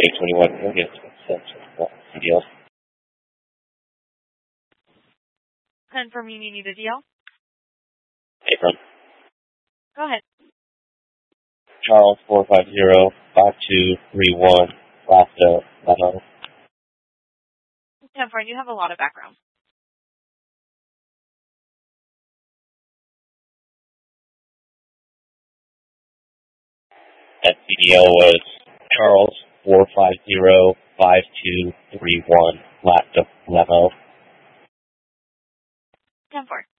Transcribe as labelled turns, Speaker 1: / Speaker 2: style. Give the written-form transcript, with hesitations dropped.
Speaker 1: A21 Morgan, CDL.
Speaker 2: Confirm you need a DL?
Speaker 1: Apron.
Speaker 2: Go ahead.
Speaker 1: Charles 450-5231, Lasta, Leno.
Speaker 2: 10-4, you have a lot of background.
Speaker 1: That CDL was Charles 450-5231, Lasta, Leno.
Speaker 2: 10-4.